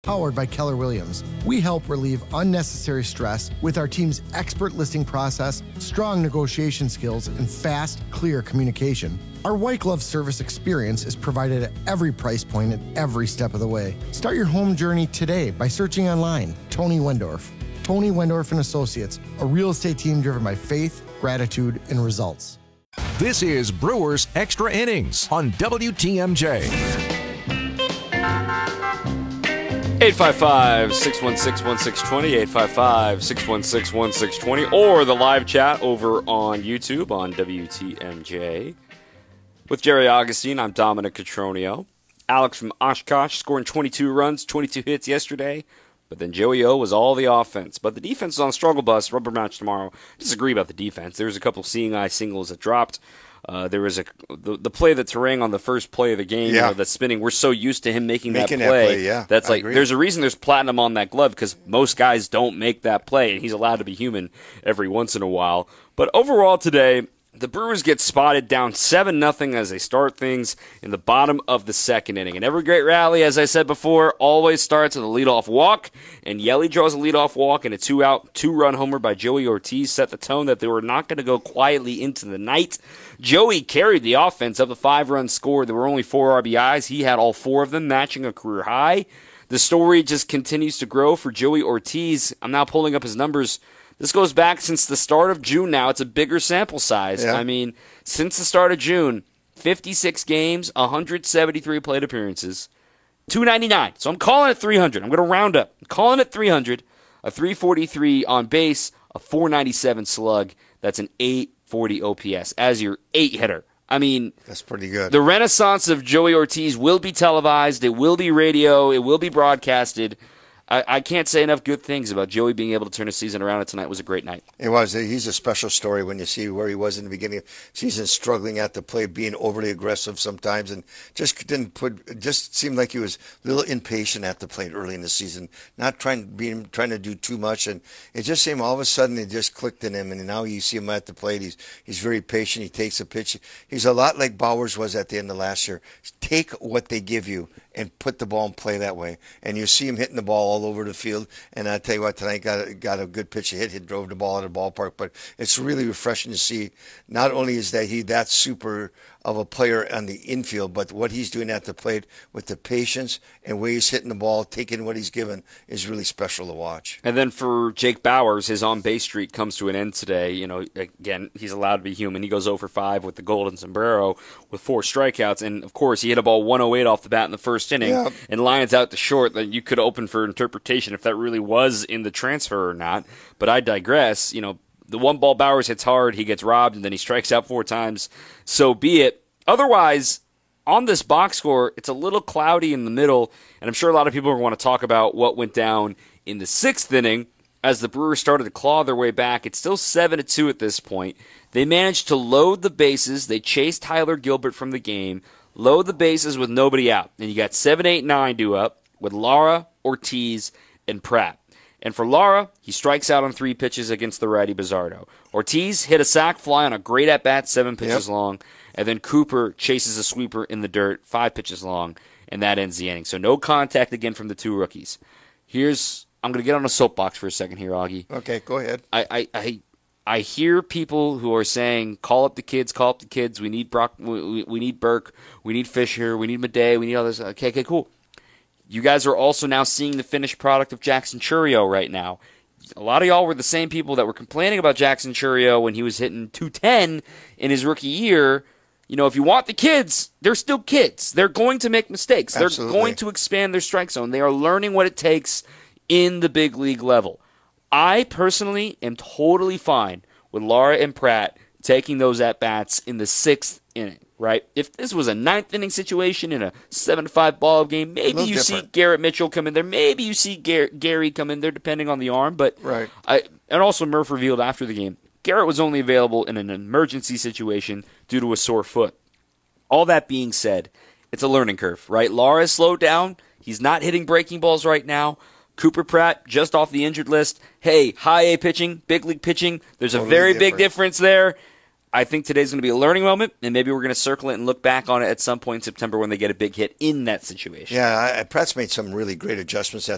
Powered by Keller Williams. We help relieve unnecessary stress with our team's expert listing process, strong negotiation skills, and fast, clear communication. Our white glove service experience is provided at every price point and every step of the way. Start your home journey today by searching online. Tony Wendorf. Tony Wendorf and Associates, a real estate team driven by faith, gratitude, and results. This is Brewers Extra Innings on WTMJ. 855-616-1620, 855-616-1620, or the live chat over on YouTube on WTMJ. With Jerry Augustine, I'm Dominic Cotroneo. Alex from Oshkosh scoring 22 runs, 22 hits yesterday. But then Joey O was all the offense. But the defense is on struggle bus, rubber match tomorrow. Disagree about the defense. There was a couple seeing eye singles that dropped. There was the play that Terang on the first play of the game, that's spinning. We're so used to him making that play. That's like, there's a reason there's platinum on that glove, because most guys don't make that play, and he's allowed to be human every once in a while. But overall today, the Brewers get spotted down 7-0 as they start things in the bottom of the second inning. And every great rally, as I said before, always starts with a leadoff walk. And Yelly draws a leadoff walk, and a two-run homer by Joey Ortiz set the tone that they were not going to go quietly into the night. Joey carried the offense up the 5-run score. There were only 4 RBIs. He had all 4 of them, matching a career high. The story just continues to grow for Joey Ortiz. I'm now pulling up his numbers. This goes back since the start of June now. It's a bigger sample size. Yeah. I mean, since the start of June, 56 games, 173 plate appearances, 299. So I'm calling it 300. I'm going to round up. I'm calling it 300, a 343 on base, a 497 slug. That's an 840 OPS as your 8-hitter. I mean, that's pretty good. The renaissance of Joey Ortiz will be televised. It will be radio. It will be broadcasted. I can't say enough good things about Joey being able to turn his season around, and tonight was a great night. It was. He's a special story when you see where he was in the beginning of the season, struggling at the plate, being overly aggressive sometimes, and just seemed like he was a little impatient at the plate early in the season, not trying to do too much, and it just seemed all of a sudden it just clicked in him, and now you see him at the plate. He's very patient. He takes a pitch. He's a lot like Bowers was at the end of last year. Take what they give you and put the ball in play that way. And you see him hitting the ball all over the field. And I tell you what, tonight got a good pitch to hit. He drove the ball out of the ballpark. But it's really refreshing to see. Not only is that he that super of a player on the infield, but what he's doing at the plate with the patience and where he's hitting the ball, taking what he's given, is really special to watch. And then for Jake Bauers, his on-base streak comes to an end today. You know, again, he's allowed to be human. He goes 0 for 5 with the golden sombrero with 4 strikeouts. And, of course, he hit a ball 108 off the bat in the first inning and lines out to short that you could open for interpretation if that really was in the transfer or not. But I digress. You know, the one ball Bauers hits hard, he gets robbed, and then he strikes out 4 times. So be it. Otherwise, on this box score, it's a little cloudy in the middle, and I'm sure a lot of people are going to want to talk about what went down in the 6th inning as the Brewers started to claw their way back. It's still 7-2 at this point. They managed to load the bases. They chased Tyler Gilbert from the game, load the bases with nobody out. And you got 7, 8, 9 due up with Lara, Ortiz, and Pratt. And for Lara, he strikes out on 3 pitches against the righty Bizardo. Ortiz hit a sac fly on a great at-bat, 7 pitches long. And then Cooper chases a sweeper in the dirt, 5 pitches long, and that ends the inning. So no contact again from the 2 rookies. I'm going to get on a soapbox for a second here, Augie. Okay, go ahead. I hear people who are saying, call up the kids. We need Brock, we need Burke, we need Fisher, we need Madej, we need all this. Okay, cool. You guys are also now seeing the finished product of Jackson Chourio right now. A lot of y'all were the same people that were complaining about Jackson Chourio when he was hitting 210 in his rookie year. You know, if you want the kids, they're still kids. They're going to make mistakes. Absolutely. They're going to expand their strike zone. They are learning what it takes in the big league level. I personally am totally fine with Lara and Pratt taking those at-bats in the 6th inning, right? If this was a 9th inning situation in a 7-5 ball game, maybe you see Garrett Mitchell come in there. Maybe you see Gary come in there, depending on the arm. But right. And also Murph revealed after the game, Garrett was only available in an emergency situation due to a sore foot. All that being said, it's a learning curve, right? Lara has slowed down. He's not hitting breaking balls right now. Cooper Pratt, just off the injured list. Hey, high A pitching, big league pitching. There's a very big difference there. I think today's going to be a learning moment, and maybe we're going to circle it and look back on it at some point in September when they get a big hit in that situation. Yeah, Pratt's made some really great adjustments at